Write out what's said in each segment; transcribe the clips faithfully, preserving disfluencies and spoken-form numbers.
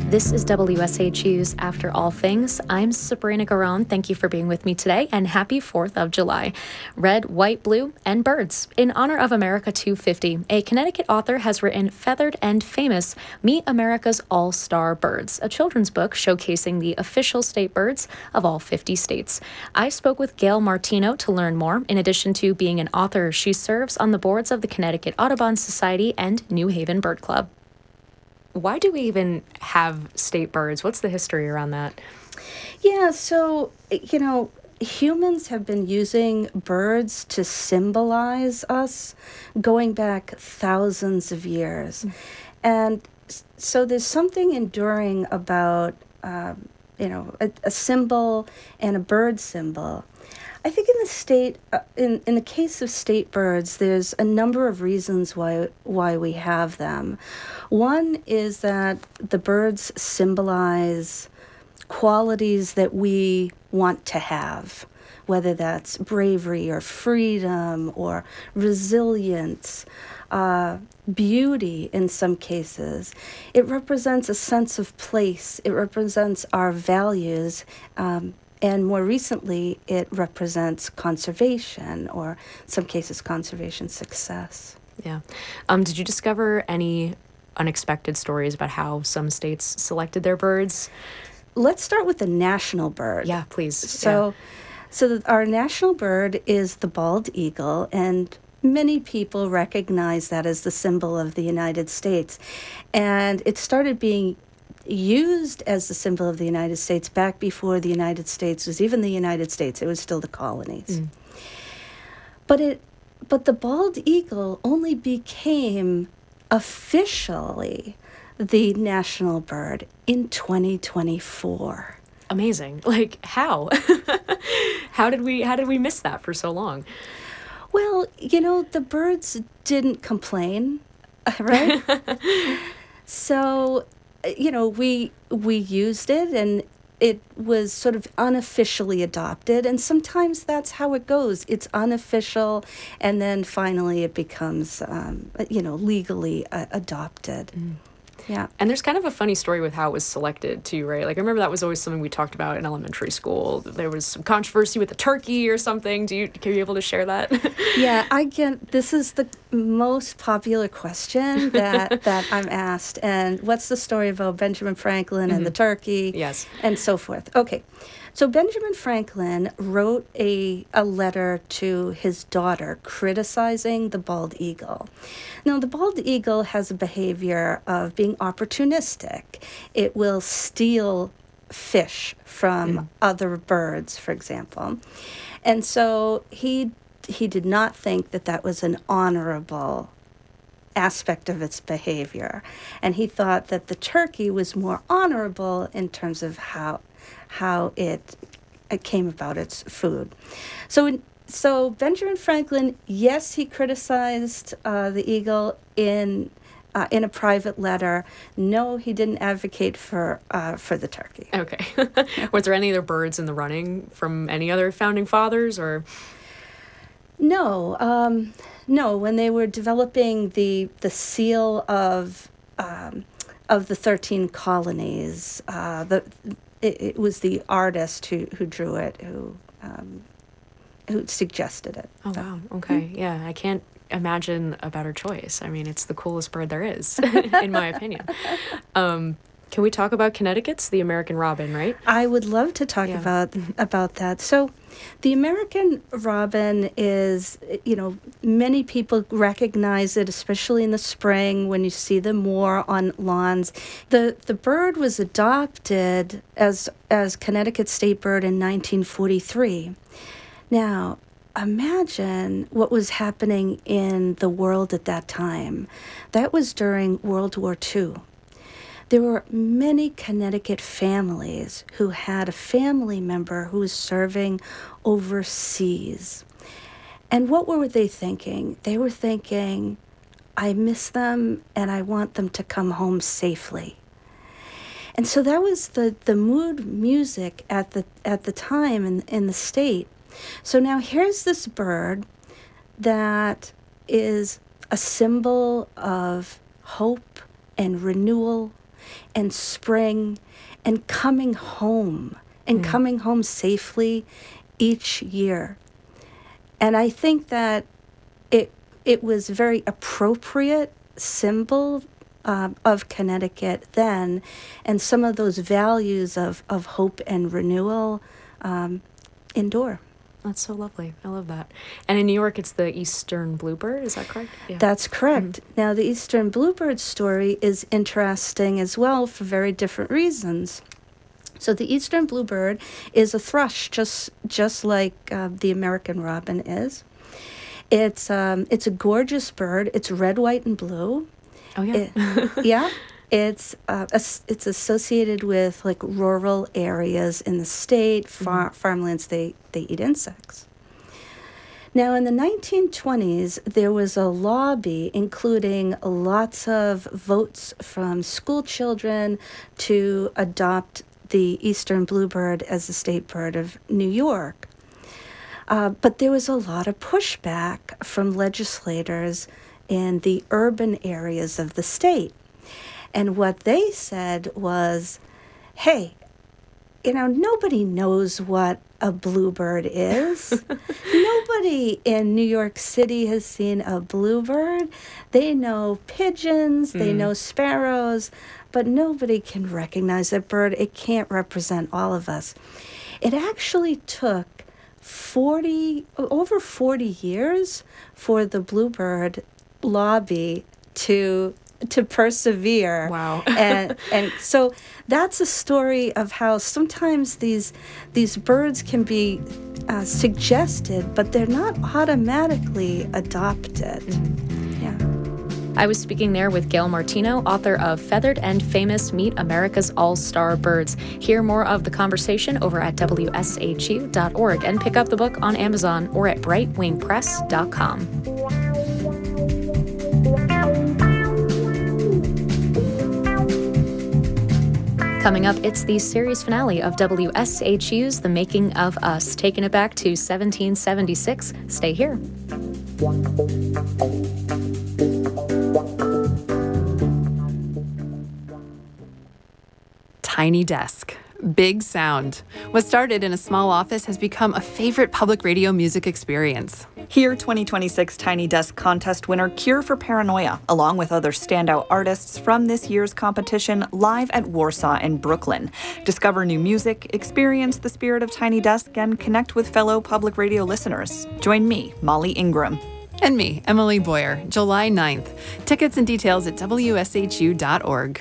This is W S H U's After All Things. I'm Sabrina Garon. Thank you for being with me today, and happy fourth of July. Red, white, blue, and birds. In honor of America two fifty, a Connecticut author has written Feathered and Famous, Meet America's All-Star Birds, a children's book showcasing the official state birds of all fifty states. I spoke with Gail Martino to learn more. In addition to being an author, she serves on the boards of the Connecticut Audubon Society and New Haven Bird Club. Why do we even have state birds? What's the history around that? Yeah, so, you know, humans have been using birds to symbolize us going back thousands of years. Mm. And so there's something enduring about, um, you know, a, a symbol and a bird symbol. I think in the state, uh, in, in the case of state birds, there's a number of reasons why why we have them. One is that the birds symbolize qualities that we want to have, whether that's bravery or freedom or resilience, uh, beauty in some cases. It represents a sense of place. It represents our values. Um, And more recently, it represents conservation, or in some cases, conservation success. Yeah. Um, did you discover any unexpected stories about how some states selected their birds? Let's start with the national bird. Yeah, please. So, yeah. so that our national bird is the bald eagle, and many people recognize that as the symbol of the United States. And it started being used as the symbol of the United States back before the United States was even the United States. It was still the colonies. Mm. But it, but the bald eagle only became officially the national bird in twenty twenty-four. Amazing. Like, how? how did we how did we miss that for so long? Well, you know, the birds didn't complain, right? So, you know, we we used it, and it was sort of unofficially adopted, and sometimes that's how it goes. It's unofficial, and then finally it becomes, um, you know, legally uh, adopted. Mm. Yeah. And there's kind of a funny story with how it was selected too, right? Like, I remember that was always something we talked about in elementary school. There was some controversy with the turkey or something. Do you, are you able to share that? Yeah, I get, this is the most popular question that, that I'm asked. And what's the story about Benjamin Franklin and mm-hmm. the turkey? Yes. And so forth. Okay. So Benjamin Franklin wrote a, a letter to his daughter criticizing the bald eagle. Now, the bald eagle has a behavior of being opportunistic. It will steal fish from mm. other birds, for example. And so he he did not think that that was an honorable aspect of its behavior. And he thought that the turkey was more honorable in terms of how how it, it came about its food. So in, so Benjamin Franklin, yes, he criticized uh, the eagle in uh, in a private letter. No, he didn't advocate for uh, for the turkey. Okay. Was there any other birds in the running from any other founding fathers, or? No, um, no. When they were developing the the seal of um, of the thirteen colonies, uh, the It, it was the artist who, who drew it, who um, who suggested it. Oh, so. Wow. Okay. Mm-hmm. Yeah, I can't imagine a better choice. I mean, it's the coolest bird there is, in my opinion. Um, can we talk about Connecticut's The American Robin, right? I would love to talk yeah. about about that. So, the American robin is, you know, many people recognize it, especially in the spring when you see them more on lawns. The the bird was adopted as as Connecticut state bird in nineteen forty-three. Now, imagine what was happening in the world at that time. That was during World War Two. There were many Connecticut families who had a family member who was serving overseas. And what were they thinking? They were thinking, I miss them and I want them to come home safely. And so that was the, the mood music at the at the time in, in the state. So now here's this bird that is a symbol of hope and renewal and spring and coming home and mm. coming home safely each year. And I think that it it was very appropriate symbol uh, of Connecticut then, and some of those values of, of hope and renewal um, endure. That's so lovely. I love that. And in New York, it's the Eastern Bluebird. Is that correct? Yeah. That's correct. Mm-hmm. Now, the Eastern Bluebird story is interesting as well for very different reasons. So the Eastern Bluebird is a thrush, just just like uh, the American robin is. It's um, it's a gorgeous bird. It's red, white, and blue. Oh yeah, it, yeah. It's uh, as, it's associated with like rural areas in the state, far, mm-hmm. farmlands. They they eat insects. Now, in the nineteen twenties, there was a lobby including lots of votes from school children to adopt the Eastern Bluebird as the state bird of New York. Uh, but there was a lot of pushback from legislators in the urban areas of the state. And what they said was, hey, you know, nobody knows what a bluebird is. Nobody in New York City has seen a bluebird. They know pigeons, mm. they know sparrows, but nobody can recognize that bird. It can't represent all of us. It actually took forty, over forty years for the bluebird lobby to to persevere. Wow. and and so that's a story of how sometimes these these birds can be uh, suggested, but they're not automatically adopted. Mm. Yeah. I was speaking there with Gail Martino, author of Feathered and Famous: Meet America's All-Star Birds. Hear more of the conversation over at W S H U dot org and pick up the book on Amazon or at bright wing press dot com. Coming up, it's the series finale of W S H U's The Making of Us, taking it back to seventeen seventy-six. Stay here. Tiny desk, big sound. What started in a small office has become a favorite public radio music experience. Hear twenty twenty-six Tiny Desk Contest winner Cure for Paranoia, along with other standout artists from this year's competition, live at Warsaw and Brooklyn. Discover new music, experience the spirit of Tiny Desk, and connect with fellow public radio listeners. Join me, Molly Ingram. And me, Emily Boyer, July ninth. Tickets and details at W S H U dot org.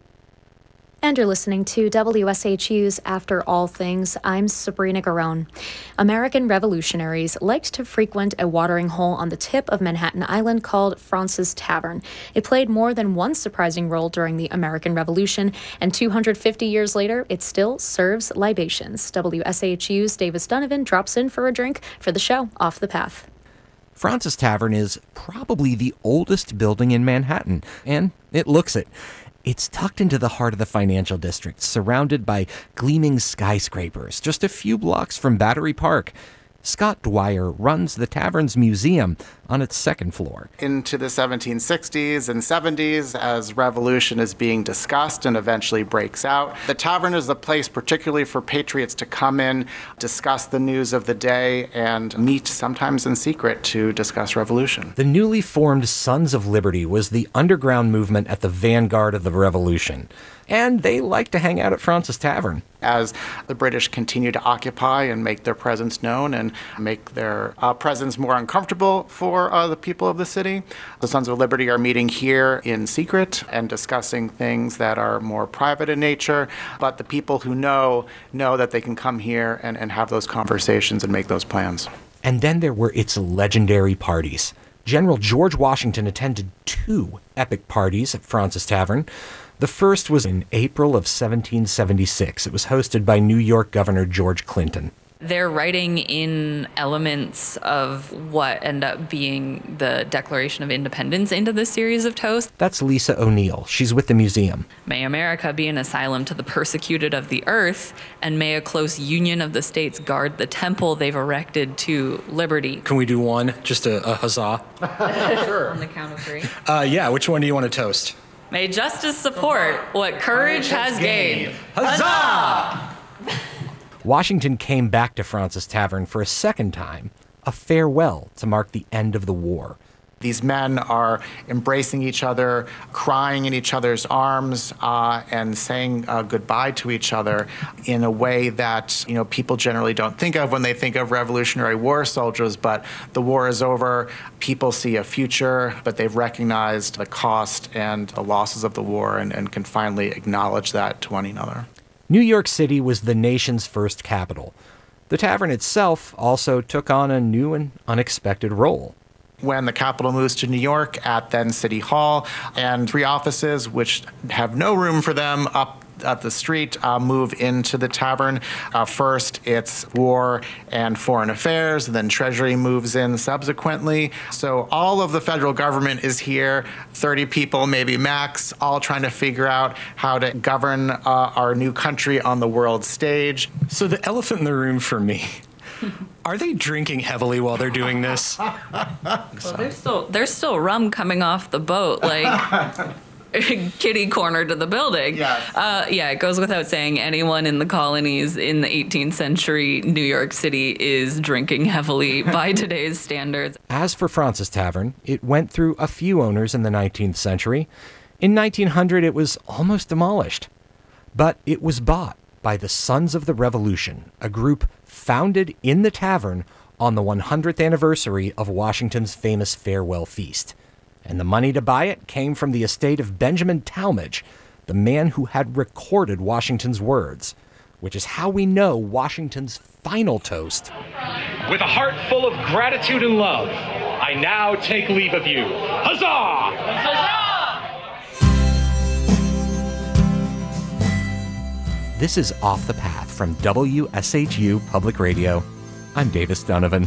And you're listening to W S H U's After All Things. I'm Sabrina Garone. American revolutionaries liked to frequent a watering hole on the tip of Manhattan Island called Fraunces Tavern. It played more than one surprising role during the American Revolution, and two hundred fifty years later, it still serves libations. W S H U's Davis Donovan drops in for a drink for the show Off the Path. Fraunces Tavern is probably the oldest building in Manhattan, and it looks it. It's tucked into the heart of the financial district, surrounded by gleaming skyscrapers, just a few blocks from Battery Park. Scott Dwyer runs the tavern's museum on its second floor. Into the seventeen sixties and seventies, as revolution is being discussed and eventually breaks out, the tavern is the place particularly for patriots to come in, discuss the news of the day, and meet sometimes in secret to discuss revolution. The newly formed Sons of Liberty was the underground movement at the vanguard of the revolution. And they like to hang out at Fraunces Tavern. As the British continue to occupy and make their presence known and make their uh, presence more uncomfortable for uh, the people of the city, the Sons of Liberty are meeting here in secret and discussing things that are more private in nature. But the people who know, know that they can come here and, and have those conversations and make those plans. And then there were its legendary parties. General George Washington attended two epic parties at Fraunces Tavern. The first was in April of seventeen seventy-six. It was hosted by New York Governor George Clinton. They're writing in elements of what end up being the Declaration of Independence into this series of toasts. That's Lisa O'Neill. She's with the museum. May America be an asylum to the persecuted of the earth, and may a close union of the states guard the temple they've erected to liberty. Can we do one? Just a, a huzzah? Sure. On the count of three. Uh, yeah, which one do you want to toast? May justice support what courage has gained. Huzzah! Washington came back to Fraunces Tavern for a second time, a farewell to mark the end of the war. These men are embracing each other, crying in each other's arms, uh, and saying uh, goodbye to each other in a way that, you know, people generally don't think of when they think of Revolutionary War soldiers. But the war is over. People see a future, but they've recognized the cost and the losses of the war and, and can finally acknowledge that to one another. New York City was the nation's first capital. The tavern itself also took on a new and unexpected role. When the capital moves to New York at then City Hall, and three offices, which have no room for them up at the street, uh, move into the tavern. Uh, first, it's War and Foreign Affairs, and then Treasury moves in subsequently. So all of the federal government is here, thirty people, maybe max, all trying to figure out how to govern uh, our new country on the world stage. So the elephant in the room for me, are they drinking heavily while they're doing this? Well, there's still there's still rum coming off the boat, like kitty corner to the building. Yes. Uh, yeah, it goes without saying, anyone in the colonies in the eighteenth century New York City is drinking heavily by today's standards. As for Fraunces Tavern, it went through a few owners in the nineteenth century. In nineteen hundred, it was almost demolished. But it was bought by the Sons of the Revolution, a group founded in the tavern on the one hundredth anniversary of Washington's famous farewell feast. And the money to buy it came from the estate of Benjamin Talmadge, the man who had recorded Washington's words, which is how we know Washington's final toast. With a heart full of gratitude and love, I now take leave of you. Huzzah! Huzzah! This is Off the Path from W S H U Public Radio. I'm Davis Donovan.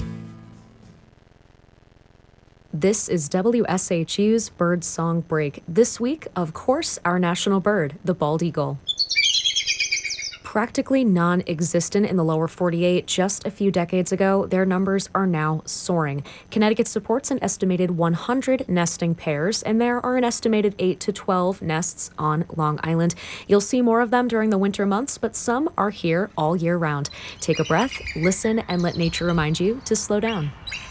This is W S H U's Bird Song Break. This week, of course, our national bird, the bald eagle. Practically non-existent in the lower forty-eight just a few decades ago, their numbers are now soaring. Connecticut supports an estimated one hundred nesting pairs, and there are an estimated eight to twelve nests on Long Island. You'll see more of them during the winter months, but some are here all year round. Take a breath, listen, and let nature remind you to slow down.